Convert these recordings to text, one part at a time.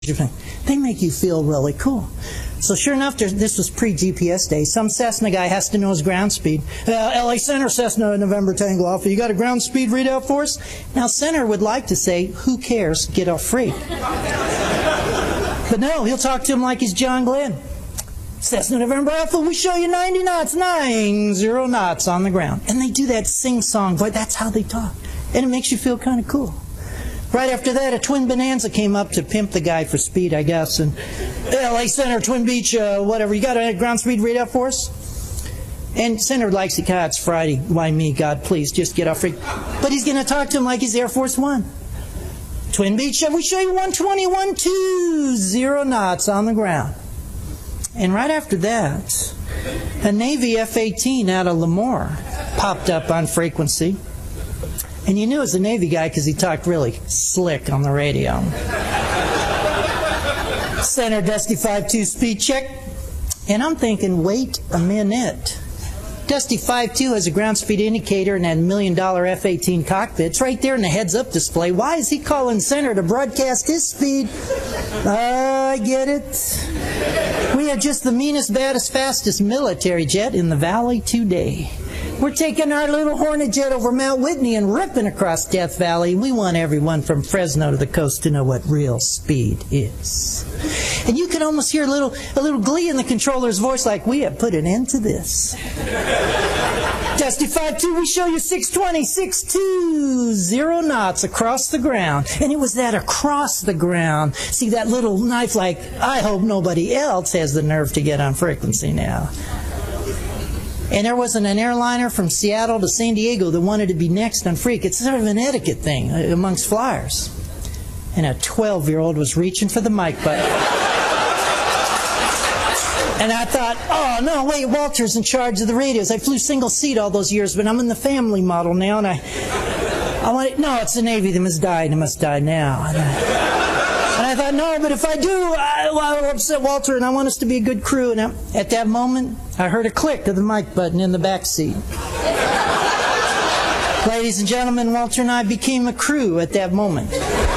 They make you feel really cool. So sure enough, this was pre-GPS day. Some Cessna guy has to know his ground speed. LA Center, Cessna, November Tango Alpha. You got a ground speed readout for us? Now, Center would like to say, who cares? Get off free. But no, he'll talk to him like he's John Glenn. Cessna, November Alpha, we show you 90 knots, 90 knots on the ground. And they do that sing-song voice. That's how they talk. And it makes you feel kind of cool. Right after that, a Twin Bonanza came up to pimp the guy for speed, I guess. And LA Center, Twin Beach, whatever. You got a ground speed readout for us? And Center likes it. God, it's Friday. Why me? God, please, just get off free. But he's going to talk to him like he's Air Force One. Twin Beach, we show you 120 knots on the ground. And right after that, a Navy F-18 out of Lemoore popped up on frequency. And you knew it was a Navy guy because he talked really slick on the radio. Center, Dusty 5-2 speed check. And I'm thinking, wait a minute. Dusty 5-2 has a ground speed indicator and that $1 million F-18 cockpit. It's right there in the heads-up display. Why is he calling Center to broadcast his speed? I get it. We have just the meanest, baddest, fastest military jet in the valley today. We're taking our little Hornet jet over Mount Whitney and ripping across Death Valley. We want everyone from Fresno to the coast to know what real speed is. And you can almost hear a little glee in the controller's voice like, we have put an end to this. Dusty 5-2, we show you 620 knots across the ground. And it was that across the ground. See, that little knife like, I hope nobody else has the nerve to get on frequency now. And there wasn't an airliner from Seattle to San Diego that wanted to be next on Freak. It's sort of an etiquette thing amongst flyers. And a 12-year-old was reaching for the mic button. And I thought, oh, no, wait, Walter's in charge of the radios. I flew single seat all those years, but I'm in the family model now. And I wanted, no, it's the Navy. They must die. They must die now. And I thought, no, but if I do, I'll upset Walter, and I want us to be a good crew. And at that moment, I heard a click of the mic button in the back seat. Ladies and gentlemen, Walter and I became a crew at that moment.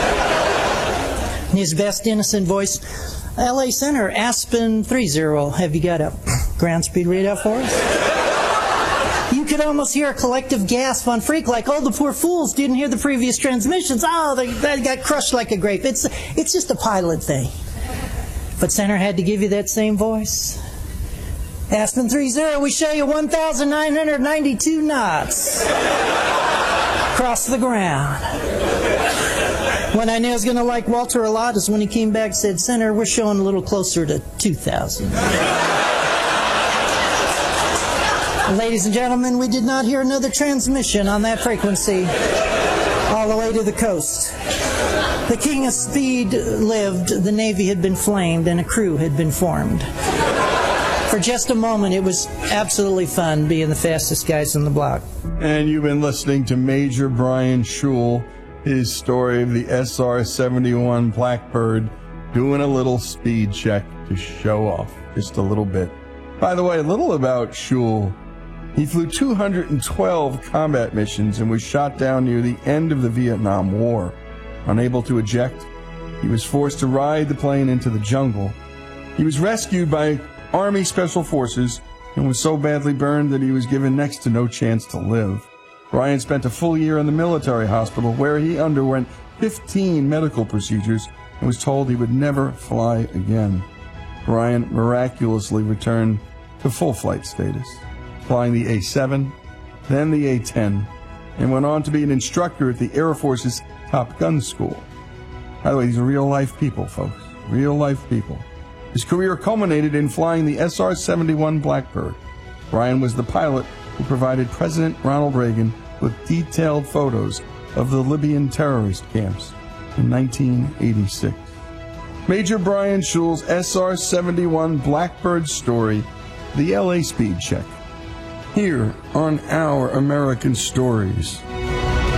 In his best innocent voice, LA Center, Aspen 30, have you got a ground speed readout for us? You could almost hear a collective gasp on Freak, like, oh, the poor fools didn't hear the previous transmissions. Oh, they got crushed like a grape. It's just a pilot thing. But Center had to give you that same voice. Aspen 30, we show you 1,992 knots across the ground. When I knew I was going to like Walter a lot is when he came back and said, Center, we're showing a little closer to 2,000. Ladies and gentlemen, we did not hear another transmission on that frequency all the way to the coast. The king of speed lived, the Navy had been flamed, and a crew had been formed. For just a moment, it was absolutely fun being the fastest guys on the block. And you've been listening to Major Brian Schul, his story of the SR-71 Blackbird doing a little speed check to show off just a little bit. By the way, a little about Schul. He flew 212 combat missions and was shot down near the end of the Vietnam War. Unable to eject, he was forced to ride the plane into the jungle. He was rescued by Army Special Forces and was so badly burned that he was given next to no chance to live. Brian spent a full year in the military hospital where he underwent 15 medical procedures and was told he would never fly again. Brian miraculously returned to full flight status, flying the A-7, then the A-10, and went on to be an instructor at the Air Force's Top Gun School. By the way, these are real-life people, folks. Real-life people. His career culminated in flying the SR-71 Blackbird. Brian was the pilot who provided President Ronald Reagan with detailed photos of the Libyan terrorist camps in 1986. Major Brian Schul's SR-71 Blackbird story, the LA Speed Check, here on Our American Stories.